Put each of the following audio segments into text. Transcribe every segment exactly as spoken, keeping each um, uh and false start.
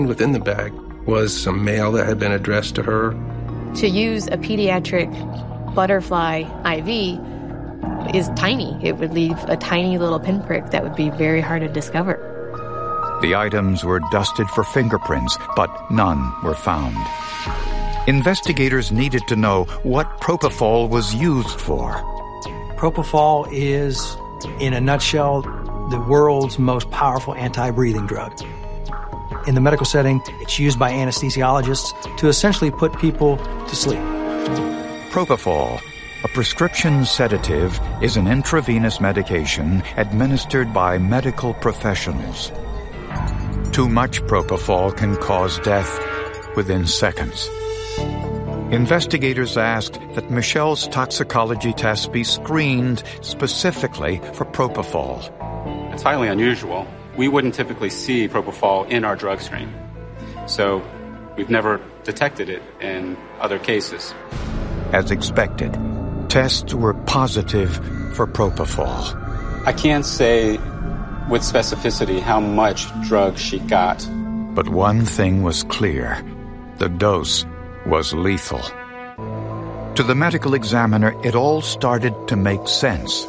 Within the bag was some mail that had been addressed to her. To use a pediatric butterfly I V is tiny. It would leave a tiny little pinprick that would be very hard to discover. The items were dusted for fingerprints, but none were found. Investigators needed to know what propofol was used for. Propofol is, in a nutshell, the world's most powerful anti-breathing drug. In the medical setting, it's used by anesthesiologists to essentially put people to sleep. Propofol, a prescription sedative, is an intravenous medication administered by medical professionals. Too much propofol can cause death within seconds. Investigators asked that Michelle's toxicology tests be screened specifically for propofol. It's highly unusual. We wouldn't typically see propofol in our drug screen. So we've never detected it in other cases. As expected, tests were positive for propofol. I can't say with specificity how much drug she got. But one thing was clear. The dose was lethal. To the medical examiner, it all started to make sense.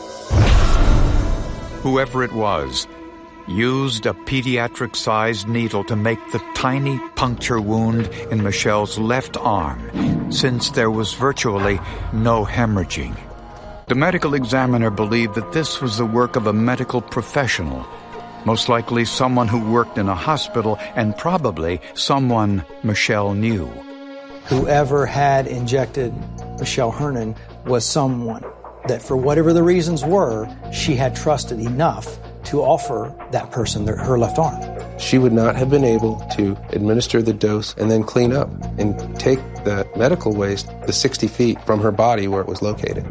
Whoever it was used a pediatric-sized needle to make the tiny puncture wound in Michelle's left arm, since there was virtually no hemorrhaging. The medical examiner believed that this was the work of a medical professional, most likely someone who worked in a hospital and probably someone Michelle knew. Whoever had injected Michelle Hernon was someone that, for whatever the reasons were, she had trusted enough to offer that person their, her left arm. She would not have been able to administer the dose and then clean up and take the medical waste the sixty feet from her body where it was located.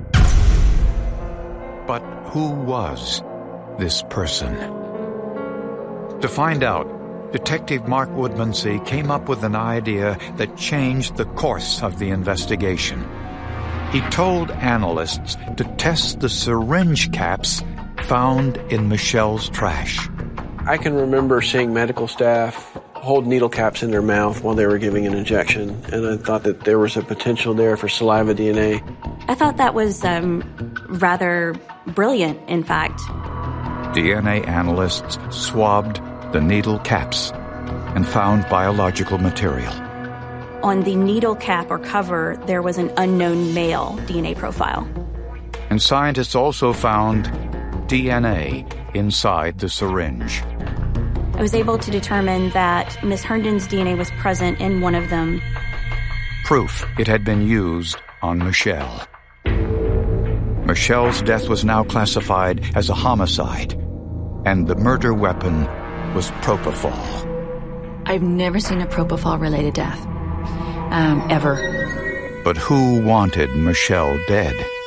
But who was this person? To find out, Detective Mark Woodmansee came up with an idea that changed the course of the investigation. He told analysts to test the syringe caps found in Michelle's trash. I can remember seeing medical staff hold needle caps in their mouth while they were giving an injection, and I thought that there was a potential there for saliva D N A. I thought that was um, rather brilliant, in fact. D N A analysts swabbed the needle caps and found biological material. On the needle cap or cover, there was an unknown male D N A profile. And scientists also found D N A inside the syringe. I was able to determine that Miss Herndon's D N A was present in one of them. Proof it had been used on Michelle. Michelle's death was now classified as a homicide, and the murder weapon was propofol. I've never seen a propofol-related death, um, ever. But who wanted Michelle dead?